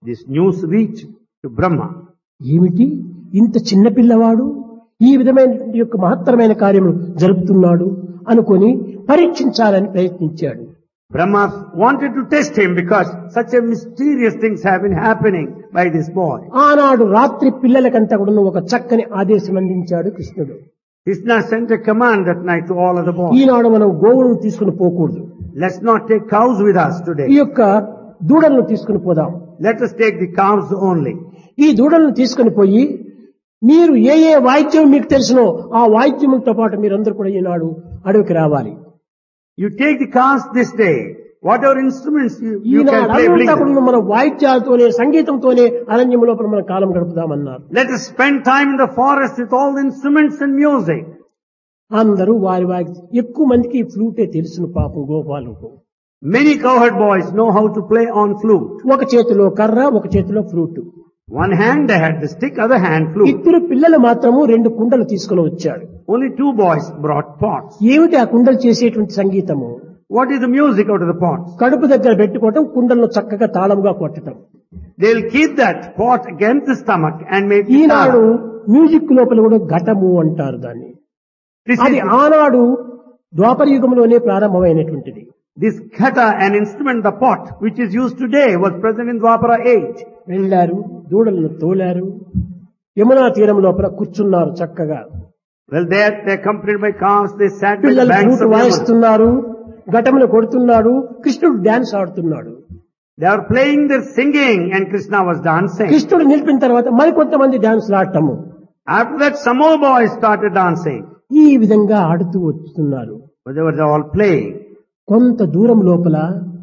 This news reached to Brahma. ఏమిటి ఇంత చిన్న పిల్లవాడు ఈ విధమైన యొక్క మహత్తరమైన కార్యము జరుపుతున్నాడు అనుకొని పరీక్షించాలని ప్రయత్నించాడు. Brahma wanted to test him because such a mysterious things have been happening by this boy. ఆనాడు రాత్రి పిల్లలకంతా కూడా ఒక చక్కని ఆదేశం అందించాడు కృష్ణుడు. Krishna sent a command that night to all of the boys. ఈనాడు మనం గోవులను తీసుకుని పోకూడదు. Let's not take cows with us ఈ today. యొక్క దూడలను తీసుకుని పోదాం. Let us take the cows only. ఈ దూడలను తీసుకుని పోయి మీరు ఏ ఏ వాయిద్యం మీకు తెలిసినో ఆ వాయిద్యములతో పాటు మీరందరూ కూడా ఈనాడు అడవికి రావాలి. You take the cows this day. Whatever instruments you can Eenadu play, bring అంతా them. కూడా మన వాయిద్యాలతోనే సంగీతంతోనే అరణ్యం లోపల మనం కాలం గడుపుదామన్నారు. Let us spend time in the forest with all the instruments and music. అందరూ వారి వారి ఎక్కువ మందికి ఫ్లూటే తెలుసును పాపం గోపాలకు. Many cowherd boys know how to play on flute. ఒక చేతిలో కర్ర ఒక చేతిలో flute. One hand they had the stick, other hand flute. ఇద్దరు పిల్లలు మాత్రము 2 కుండలు తీసుకుని వచ్చాడు. Only 2 boys brought pots. ఏమిటి ఆ కుండలు చేసేటువంటి సంగీతము? What is the music out of the pots? కడుపు దగ్గర పెట్టుకోవటం, కుండలను చక్కగా తాళముగా కొట్టడం. They'll keep that pot against the stomach and make it Eenadu sound. Music లోపల కూడా ఘటము అంటారు దాన్ని. This అది is ఆనాడు ద్వాపర యుగంలోనే ప్రారంభమైనటువంటిది. this khata, an instrument, the pot, which is used today, was present in Dwapara age. వెళ్ళారు, దూడలను తోలారు, యమునా తీరం లోపల కూర్చున్నారు చక్కగా. Well, there they accompanied by cows, they sat by the పిల్లలు banks ఫ్లూట్ of Yamuna. వాయిస్తున్నారు, ఘటములు కొడుతున్నాడు, కృష్ణుడు డాన్స్ ఆడుతున్నాడు. They are playing their singing and Krishna was dancing. కృష్ణుడు నిలిపిన తర్వాత మరికొంతమంది dance ఆడటము. After that, some more boys started dancing. ఈ విధంగా ఆడుతూ వస్తున్నారు. But they were all playing. కొంత దూరం లోపల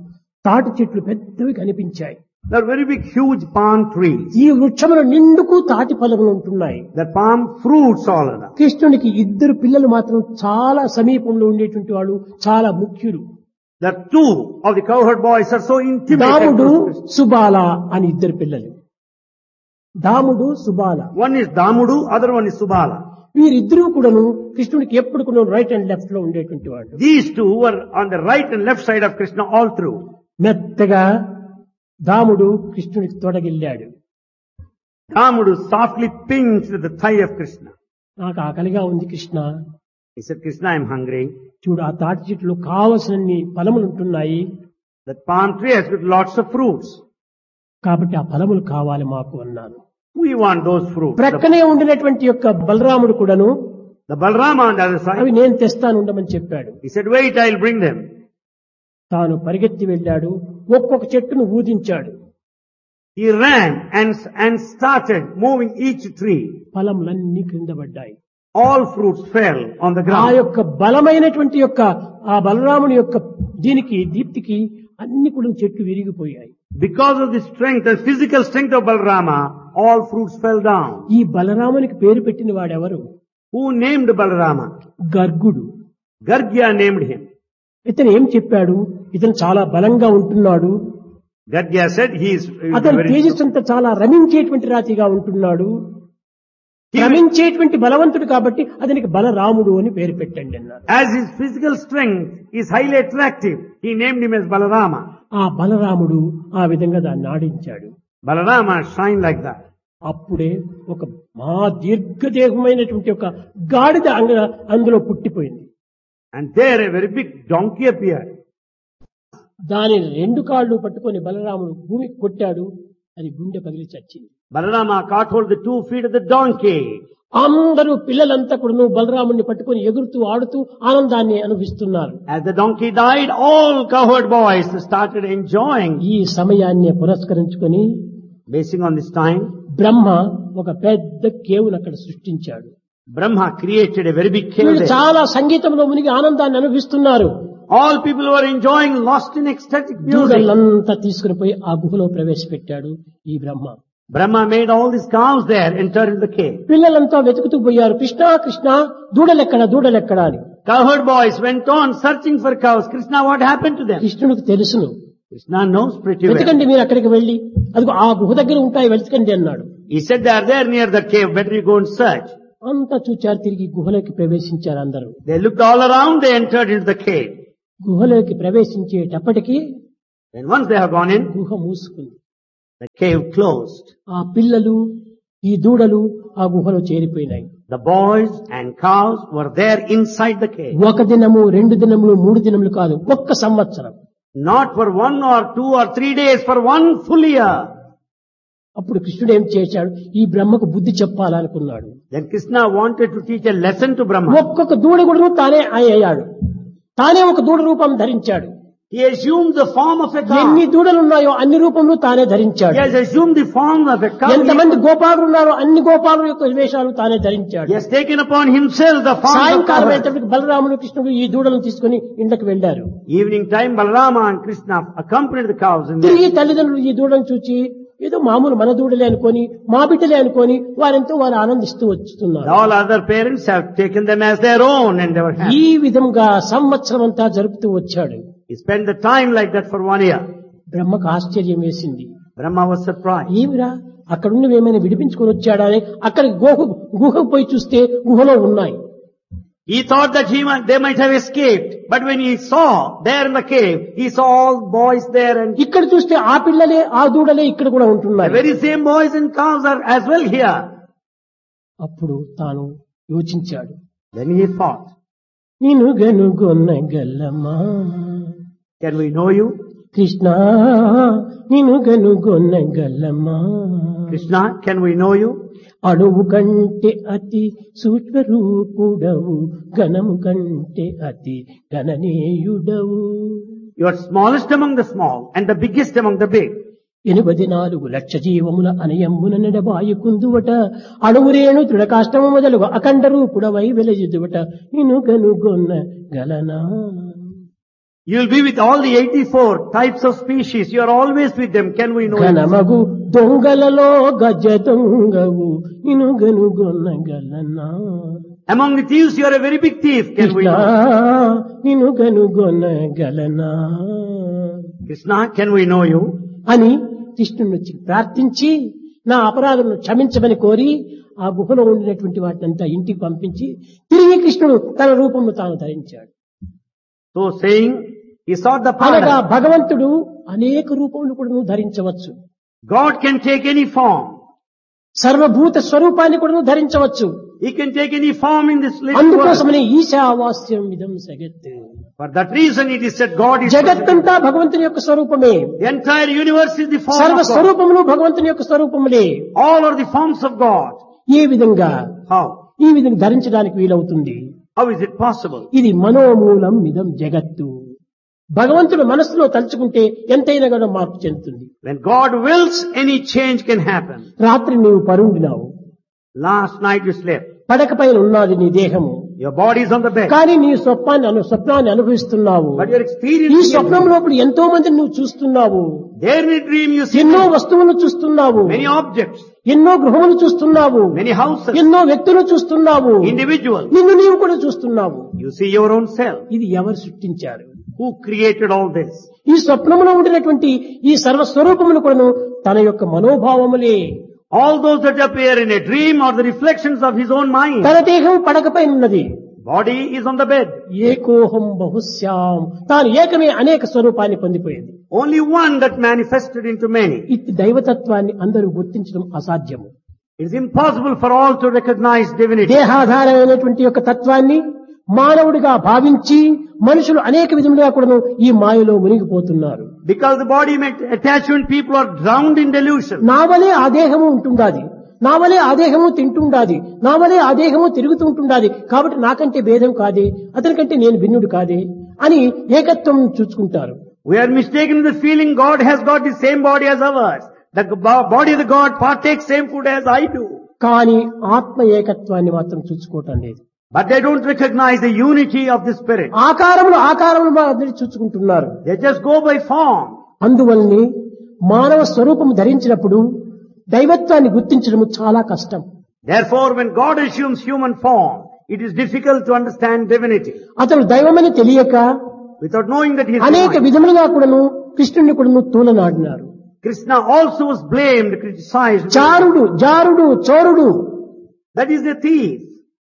తాటి చెట్లు పెద్దవి కనిపించాయి. There are very big, huge palm trees. ఈ వృక్షముల నిండుకు తాటి ఫలములు ఉంటున్నాయి. The palm fruits all of them. కృష్ణునికి 2 పిల్లలు మాత్రం చాలా సమీపంలో ఉండేటువంటి వాళ్ళు, చాలా ముఖ్యులు. The 2 of the cowherd boys are so intimate. దాముడు, Subala అని 2 పిల్లలు. దాముడు, Subala. One is Damudu, other one is Subala. వీరిద్దరూ కూడాను కృష్ణునికి ఎప్పుడు కూడా రైట్ అండ్ లెఫ్ట్ లో ఉండేటువంటి వాళ్ళు. These 2 were on the right and left side of Krishna all through. మెత్తగా దాముడు కృష్ణునికి తొడగిల్లాడు. Damudu softly pinched the thigh of Krishna. నాకు ఆకలిగా ఉంది Krishna. He said, Krishna, I am hungry. చూడు ఆ తాటి చెట్లు కావలసినన్ని ఫలములు ఉంటున్నాయి. That palm tree has got lots of fruits. కాబట్టి ఆ ఫలములు కావాలి మాకు అన్నాను. We want those fruits. ప్రక్కనే ఉండినటువంటి యొక్క బలరాముడు కూడాను The Balrama on the other అవి side, నేను తెస్తాను ఉండమని చెప్పాడు. he said, wait, I'll bring them. తాను పరిగెత్తి వెళ్ళాడు, ఒక్కొక్క చెట్టును ఊదించాడు. He ran and started moving each tree. ఫలములన్నీ క్రింద పడ్డాయి. All fruits fell on the ఆ ground. యొక్క బలమైనటువంటి యొక్క ఆ బలరాముని యొక్క దీనికి దీప్తికి అన్ని కూడా చెట్లు విరిగిపోయాయి. Because of the strength, the physical strength of Balrama, all fruits fell down. ఈ బలరామునికి పేరు పెట్టిన వాడెవరు? Who named Balarama? గర్గుడు. Gargya named him. ఇతను ఏం చెప్పాడు? ఇతను చాలా బలంగా ఉంటున్నాడు, Gargya said he is అతని very తేజస్సు అంతా చాలా రమించేటువంటి రాతిగా ఉంటున్నాడు, రమించేటువంటి బలవంతుడు కాబట్టి అతనికి బలరాముడు అని పేరు పెట్టండి అన్నాడు. As his physical strength is highly attractive, he named him as Balarama. ఆ బలరాముడు ఆ విధంగా దాన్ని ఆడించాడు. Balarama shined like that. అప్పుడే ఒక మహా దీర్ఘదేహమైనటువంటి ఒక గాడిద అందులో పుట్టిపోయింది. And there a very big donkey appeared. దాని 2 కాళ్ళు పట్టుకొని బలరాముడు భూమికి కొట్టాడు, అది గుండె పగిలి చచ్చింది. Balarama caught hold of the 2 feet of the donkey. అందరూ పిల్లలంతా కూడా బలరాముడిని పట్టుకొని ఎగురుతూ ఆడుతూ ఆనందాన్ని అనుభవిస్తున్నారు. As the donkey died, all cowherd boys started enjoying. ఈ సమయాన్ని పురస్కరించుకొని Basing on this time, బ్రహ్మ ఒక పెద్ద కేవును అక్కడ సృష్టించాడు. Brahma created a very big cave వీళ్ళు there. చాలా సంగీతంలో మునిగి ఆనందాన్ని అనుభవిస్తున్నారు. All people were enjoying, lost in ecstatic music. దూడలంతా తీసుకుని పోయి ఆ గుహలో ప్రవేశపెట్టాడు ఈ బ్రహ్మ. Brahma made all these cows there enter in the cave. పిల్లలంతా వెతుకుతూ పోయారు, కృష్ణ కృష్ణ దూడలెక్కడ దూడలెక్కడ అని. Cowherd boys went on searching for cows. Krishna, what happened to them? కృష్ణుడికి తెలుసును. Krishna knows pretty well. వెతకండి మీరు అక్కడికి వెళ్లి, అదిగో ఆ గుహ దగ్గర ఉంటాయి వెతకండి అన్నాడు. He said they are there near the cave, better you go and search. అంతా చూచారు, తిరిగి గుహలోకి ప్రవేశించారు అందరూ. They looked all around, they entered into the cave. గుహలోకి ప్రవేశించేటప్పటికి Then once they have gone in, గుహ మూసుకుంది. The cave closed. ఆ పిల్లలు ఈ దూడలు ఆ గుహలో చేరిపోయినాయి. The boys and cows were there inside the cave. ఒక దినము 2 దినములు 3 దినములు కాదు, ఒక్క సంవత్సరం. Not for 1 or 2 or 3 days, for 1 full year. అప్పుడు కృష్ణుడు ఏం చేశాడు? ఈ బ్రహ్మకు బుద్ధి చెప్పాలనుకున్నాడు. Then Krishna wanted to teach a lesson to Brahma. ఒక్కొక్క దూడ కూడా తానే అయ్యాడు. తానే ఒక దూడ రూపం ధరించాడు. He assumed the form of a cow. ఎన్ని దూడలు ఉన్నాయో అన్ని రూపంలో తానే ధరించాడు. He has assumed the form of a cow. ఎంతమంది గోపాలు ఉన్నారో అన్ని గోపాల యొక్క వేషాలు తానే ధరించాడు. He has taken upon himself the form of a సాయంకాలం cow. అయ్యేటప్పటికి బలరాముడు కృష్ణుడు ఈ దూడలను తీసుకుని ఇంటికి వెళ్లారు. Evening time, Balarama and Krishna accompanied the cows. తిరిగి తల్లిదండ్రులు ఈ దూడలను చూచి ఏదో మామూలు మన దూడలే అనుకొని మా బిడ్డలే అనుకొని వారెంతో వారు ఆనందిస్తూ వస్తున్నారు. All other parents have taken them as their own and they were happy. ఈ విధంగా సంవత్సరం అంతా జరుపుతూ వచ్చాడు. He spent the time like that for 1 year. బ్రహ్మకు ఆశ్చర్యం వేసింది. Brahma was surprised. ఏమిరా అక్కడున్న ఏమైనా విడిపించుకొని వచ్చాడా అని అక్కడికి గుహకు పోయి చూస్తే గుహలో ఉన్నాయి. He thought that they might have escaped, but when he saw there in the cave, he saw all boys there and ఇక్కడ చూస్తే ఆ పిల్లలే ఆ దూడలే ఇక్కడ కూడా the ఉంటున్నాయి. very same boys and cows are as well here. అప్పుడు తాను యోచించాడు. Then he thought, నేను గనుగొనగలమా can we know you? Krishna, నేను గనుగొనగలమా Krishna, can we know you? అణువు కంటే అతి సూక్ష్మ రూపుడవు, ఘనము కంటే అతి గణనీయుడవు. You are smallest among the small and the biggest among the big. 84 లక్ష జీవముల అనయమ్మున నడబాయుకుందువట, అణువురేణు దృఢకాష్టము మొదలుగు అఖండ రూపుడవై వెలయుదువట, నేను గనుగొన్న గలనా. You will be with all the 84 types of species. You are always with them. Can we know you? ఘనమగు దొంగలలో గజ దొంగవు, నేను గనుగొన్న గలనా. Among the thieves, you are a very big thief. Can we Krishna, know? నేను గనుగొన్న గలనా Krishna, can we know you? అని కృష్ణుని వచ్చి ప్రార్థించి నా అపరాధులను క్షమించమని కోరి ఆ గుహలో ఉండినటువంటి వాటినంతా ఇంటికి పంపించి తిరిగి కృష్ణుడు తన రూపంను తాను ధరించాడు. So saying, he sought the అనగా pardon. భగవంతుడు అనేక రూపములు కూడా ధరించవచ్చు. God can take any form. సర్వభూత స్వరూపాన్ని కూడా ధరించవచ్చు. He can take any form in this little world. అందుకోసమనే ఈశావాస్యం ఇదం జగత్. For that reason it is said God is జగత్తంతా భగవంతుని యొక్క స్వరూపమే. the entire universe is the form సర్వ of God. స్వరూపములు భగవంతుని యొక్క స్వరూపములే. All are the forms of God. ఏ విధంగా How? ఈ విధంగా ధరించడానికి వీలవుతుంది. How is it possible? ఇది మనోమూలం ఇదం జగత్తు. భగవంతుడు మనస్సులో తలుచుకుంటే ఎంతైనా కూడా మార్పు చెందుతుంది. When God wills, any change can happen. రాత్రి నీవు పరుండినావు, Last night you slept. పడక పైన ఉన్నది నీ దేహము, Your body is on the bed. కానీ నీ స్వప్నాన్ని అనుభవిస్తున్నావు. But you're ఈ experiencing స్వప్నం లోపల ఎంతో మందిని నువ్వు చూస్తున్నావు. there in a dream you see ఎన్నో వస్తువులు చూస్తున్నావు, many objects, ఎన్నో గృహములు చూస్తున్నావు, many houses, ఎన్నో వ్యక్తులు చూస్తున్నావు, individuals. నిన్ను నీవు కూడా చూస్తున్నావు. You see your own self. ఇది ఎవరు సృష్టించారు? Who created all this? ఈ స్వప్నములో ఉండినటువంటి ఈ సర్వస్వరూపములు కూడాను తన యొక్క మనోభావములే. All those that appear in a dream are the reflections of his own mind. తన దేహం పడకపై ఉన్నది. Body is on the bed. ఏకోహం బహుశ్యాం, తాను ఏకమే అనేక స్వరూపాన్ని పొందిపోయింది. Only one that manifested into many. ఇది దైవతత్వాన్ని అందరూ గుర్తించడం అసాధ్యము. It is impossible for all to recognize divinity. దేహాధారమైనటువంటి యొక్క తత్వాన్ని మానవుడిగా భావించి మనుషులు అనేక విధములుగా కూడా ఈ మాయలో మునిగిపోతున్నారు. Because the body attachment, people are drowned in delusion. నా వలే ఆ దేహము ఉంటుండాది, నా వలే ఆ దేహము తింటుండాది, నా వలే ఆ దేహము తిరుగుతూ ఉంటుండాది, కాబట్టి నాకంటే భేదం కాదే, అతనికంటే నేను భిన్నుడు కాదే అని ఏకత్వం చూసుకుంటారు. We are mistaken in the feeling God has got the same body as ours. The body of the God partakes same food as I do. కానీ ఆత్మ ఏకత్వాన్ని మాత్రం చూసుకోవటం లేదు. But they don't recognize the unity of the spirit. ఆకారములు అందరి చూసుకుంటున్నారు. They just go by form. అందువల్లనే మానవ స్వరూపము ధరించినప్పుడు దైవత్వాన్ని గుర్తించడం చాలా కష్టం. Therefore, when God assumes human form, it is difficult to understand divinity. అతను దైవమని తెలియక Without knowing that he is అనేక divine. విధములుగా కూడాను కృష్ణుని కూడాను తూలనాడినారు. Krishna also was blamed, criticized. చారుడు, జారుడు, చోరుడు, That is a thief.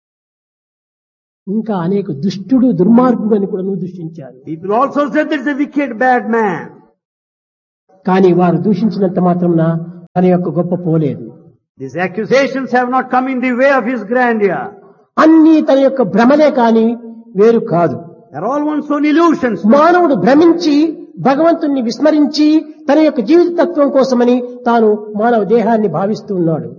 ఇంకా అనేక దుష్టుడు, దుర్మార్గుడు అని కూడాను దూషించారు. People also said that is a wicked, bad man. కానీ వారు దూషించినంత మాత్రమున తన యొక్క గొప్ప పోలేదు. These accusations have not come in the way of his grandeur. అన్నీ తన యొక్క భ్రమలే కాని వేరు కాదు. They're all one's own illusions. మానవుడు భ్రమించి భగవంతుణ్ణి విస్మరించి తన యొక్క జీవిత తత్వం కోసమని తాను మానవ దేహాన్ని భావిస్తూ ఉన్నాడు.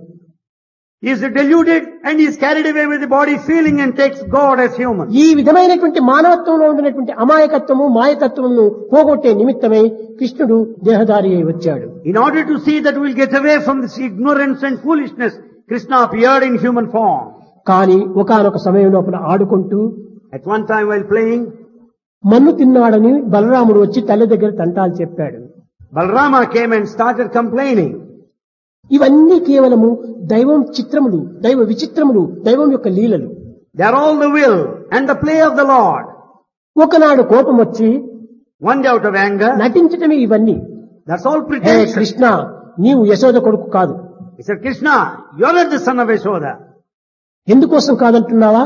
He is deluded and he is carried away with the body feeling and takes God as human. ఈ విధమైనటువంటి మానవత్వంలో ఉండినటువంటి అమాయకత్వము మాయతత్వమును పోగొట్టే నిమిత్తమై కృష్ణుడు దేహధారి అయి వచ్చాడు. In order to see that we'll get away from this ignorance and foolishness, Krishna appeared in human form. కానీ ఒకానొక సమయం లోపల ఆడుకుంటూ At one time while playing, మన్ను తిన్నాడని బలరాముడు వచ్చి తల్లి దగ్గర తంటాలు చెప్పాడు. Balarama came and started complaining. ఇవన్నీ కేవలము దైవం చిత్రములు, దైవ విచిత్రములు, దైవం యొక్క లీలలు. They are all the will and the play of the Lord. ఒకనాడు కోపం వచ్చి One day out of anger, నటించటమే ఇవన్నీ. that's all hey pretension. Krishna, నీవు యశోద కొడుకు కాదు. He said, Krishna, you're not the son of Yashoda. ఎందుకోసం కాదంటున్నావా?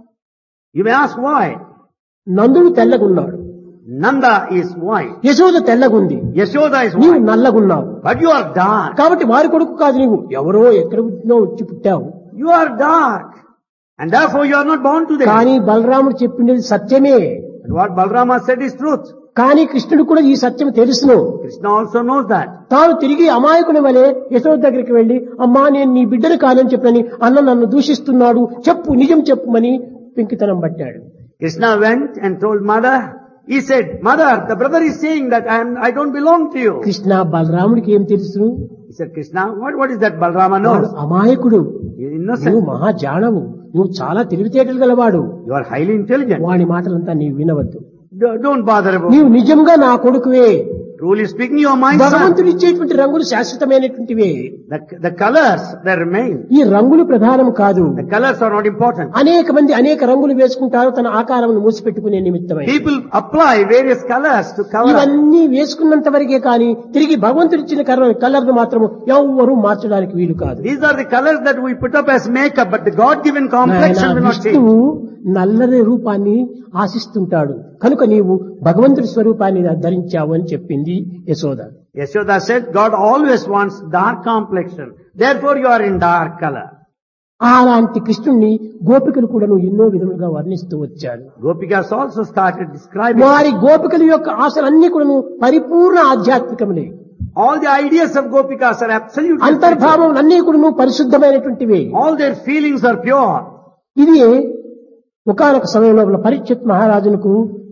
You may ask why. నందుడు తెల్లగున్నాడు, Nanda is white. Yashoda తెల్లగుంది, Yashoda is నీవు white. నల్లగున్నావు. But you are dark. కాబట్టి వారి కొడుకు కాదు, నీవు ఎవరో ఎక్కడ పుట్టినో వచ్చి పుట్టావు. You are dark. And therefore you are not born today. కానీ బలరాముడు చెప్పింది సత్యమే. And what Balarama said is truth. కానీ కృష్ణుడు కూడా ఈ సత్యం తెలుసును. Krishna also knows that. తాను తిరిగి అమాయకుని వలె యశోద దగ్గరికి వెళ్లి, అమ్మా నేను నీ బిడ్డను కాదని చెప్పని అన్న నన్ను దూషిస్తున్నాడు, చెప్పు నిజం చెప్పుమని పెంకితనం పట్టాడు. Krishna went and told mother, he said, Mother, the brother is saying that I don't belong to you. Krishna బలరాముడికి ఏం తెలుసు? He said, Krishna, what is that Balarama వాడు knows? అమాయకుడు, He is నువ్వు innocent. మహాజానవు, నువ్వు చాలా తెలివితేటలు గలవాడు. You are highly intelligent. వాడి మాటలంతా నీవు వినవద్దు. Don't bother about నీవు నిజంగా నా కొడుకువే. Truly speaking, you are my son. భగవంతుడు ఇచ్చేటువంటి రంగులు శాశ్వతమైనటువంటివే. The colors, they remain. ఈ రంగులు ప్రధానం కాదు. The colors are not important. అనేక మంది అనేక రంగులు వేసుకుంటారు తన ఆకారమును మూసిపెట్టుకునే నిమిత్తమై. People apply various colors to cover up. ఇవన్నీ వేసుకున్నంత వరకే కానీ తిరిగి భగవంతుడు ఇచ్చిన కలర్ ను మాత్రం ఎవ్వరూ మార్చడానికి వీలు కాదు. These are the colors that we put up as makeup, but the God-given complexion will not change. విష్ణువు నల్లని రూపాన్ని ఆశిస్తుంటాడు కనుక నీవు భగవంతుడి స్వరూపాన్ని ధరించావు అని చెప్పింది Yashoda. Yashoda said, God always wants dark complexion. Therefore you are in dark color. అలాంటి కృష్ణుణ్ణి గోపికలు కూడా ఎన్నో విధములుగా వర్ణిస్తూ వచ్చారు. Gopikas also started describing. వారి గోపికల యొక్క ఆశలన్నీ కూడా పరిపూర్ణ ఆధ్యాత్మికములే. All the ideas of Gopikas are absolutely spiritual. అంతర్భావం అన్నీ కూడా పరిశుద్ధమైనటువంటివి. All their feelings are pure. ఇది ఒకానొక సమయంలో పరీక్షిత్ మహారాజునకు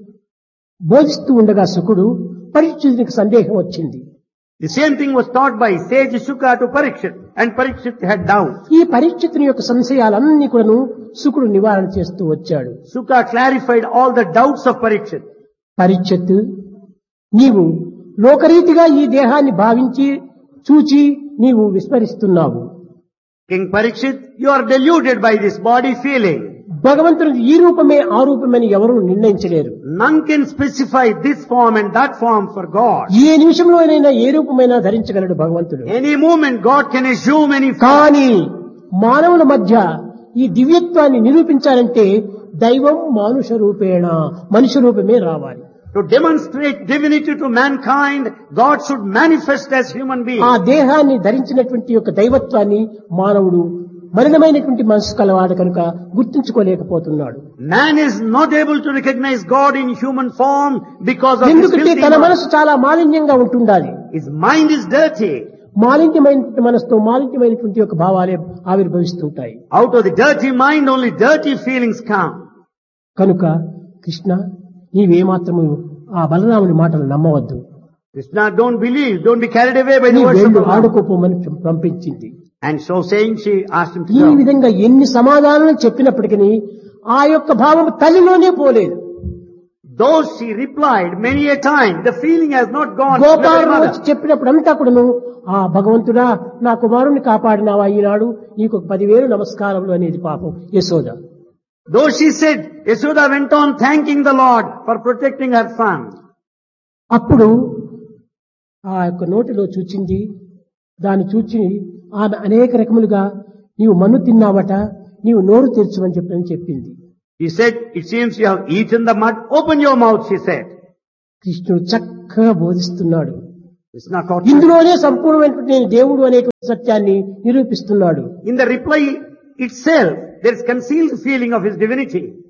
బోధిస్తూ ఉండగా శుకుడు పరీక్షితునికి సందేహం వచ్చింది. The same thing was taught by sage Shuka to Parikshit, and Parikshit had doubt. ఈ పరీక్షితుని యొక్క సంశయాలన్నీ కూడాను శుకుడు నివారణ చేస్తూ వచ్చాడు. Shuka clarified all the doubts of Parikshit. Parikshit, నీవు లోకరీతిగా ఈ దేహాన్ని భావించి చూచి నీవు విస్మరిస్తున్నావు. King Parikshit, you are deluded by this body feeling. భగవంతుడు ఈ రూపమే ఆ రూపమని ఎవరూ నిర్ణయించలేరు. None can specify this form and that form for God. ఏ నిమిషంలోనైనా ఏ రూపమైనా ధరించగలడు భగవంతుడు. Any moment God can assume any form. కానీ మానవుల మధ్య ఈ దివ్యత్వాన్ని నిరూపించాలంటే దైవం మానుష రూపేణ, మనుష్య రూపమే రావాలి. To demonstrate divinity to mankind, God should manifest as human being. ఆ దేహాన్ని ధరించినటువంటి యొక్క దైవత్వాన్ని మానవుడు మలినమైనటువంటి మనసు కలవాడు కనుక గుర్తించుకోలేకపోతున్నాడు. Man is not able to recognize God in human form because of his ఎందుకంటే filthy తన mind. మనసు చాలా మాలిన్యంగా ఉంటుండాలి. His mind is dirty. మాలిన్యమైనటువంటి మనసుతో మాలిన్యమైనటువంటి యొక్క భావాలే ఆవిర్భవిస్తుంటాయి. Out of the dirty mind only dirty feelings come. కనుక కృష్ణ, నీవేమాత్రము ఆ బలరాముని మాటలు నమ్మవద్దు. Krishna, don't believe, don't be carried away by నీ the words of వెళ్ళు the Lord. ఆడుకోపోమని పంపించింది. And so saying, she asked him to ఈ go. విధంగా ఎన్ని సమాధానాలు చెప్పినప్పటికీ ఆ యొక్క భావం తల్లిలోనే పోలేదు. Though she replied many a time, the feeling has not gone to the గోపాలను mother. వచ్చి చెప్పినప్పుడు అంతా కూడాను, ఆ భగవంతుడా నా కుమారుని కాపాడినావా ఈనాడు, నీకు 10,000 నమస్కారములు అనేది పాపం Yashoda. Though she said, Yashoda went on thanking the Lord for protecting her son. అప్పుడు ఆ యొక్క నోటిలో చూచింది, దాన్ని చూచి ఆమె అనేక రకములుగా నీవు మన్ను తిన్నావట, నీవు నోరు తెరచమని చెప్పని చెప్పింది. He said, it seems you have eaten the mud, open your mouth, she said. కృష్ణుడు చక్కగా బోధిస్తున్నాడు. It's not taught. ఇందులోనే సంపూర్ణమైనటువంటి నేను దేవుడు అనేటువంటి సత్యాన్ని నిరూపిస్తున్నాడు. In the reply itself, there is concealed feeling of his divinity.